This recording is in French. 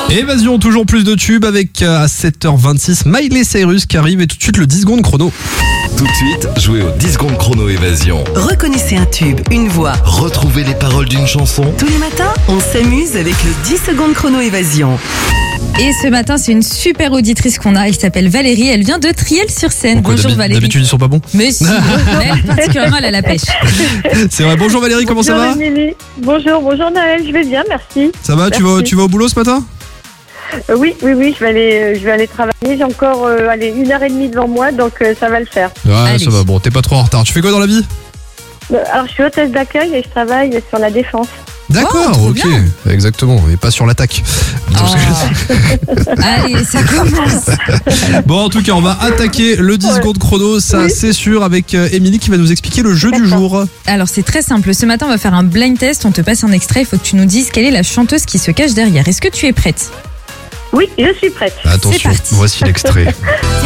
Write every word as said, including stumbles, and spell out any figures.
Évasion, toujours plus de tubes avec euh, à sept heures vingt-six Miley Cyrus qui arrive et tout de suite le dix secondes chrono. Tout de suite, jouez au dix secondes chrono Évasion. Reconnaissez un tube, une voix. Retrouvez les paroles d'une chanson. Tous les matins, on s'amuse avec le dix secondes chrono Évasion. Et ce matin, c'est une super auditrice qu'on a. Elle s'appelle Valérie. Elle vient de Triel-sur-Seine. Pourquoi, Bonjour d'habi- Valérie. D'habitude ils sont pas bons. Mais si, elle, particulièrement, elle a la pêche. C'est vrai. Bonjour Valérie, comment ça va? Bonjour Émilie. Bonjour, bonjour Naël, je vais bien, merci. Ça va, tu vas, Merci. tu vas au boulot ce matin? Euh, oui, oui, oui, je vais aller, euh, je vais aller travailler. J'ai encore euh, allez, une heure et demie devant moi, donc euh, ça va le faire. Ouais, Allez. ça va, bon, t'es pas trop en retard. Tu fais quoi dans la vie? Euh, alors, je suis hôtesse d'accueil et je travaille sur la défense. D'accord, trop ok, bien. exactement, et pas sur l'attaque. Oh. Allez, ça commence. Bon, en tout cas, on va attaquer le dix Ouais. secondes chrono, ça Oui. c'est sûr, avec euh, Émilie qui va nous expliquer le jeu du D'accord. jour. Alors, c'est très simple. Ce matin, on va faire un blind test. On te passe un extrait. Il faut que tu nous dises quelle est la chanteuse qui se cache derrière. Est-ce que tu es prête? Oui, je suis prête. Attention, parti. voici l'extrait.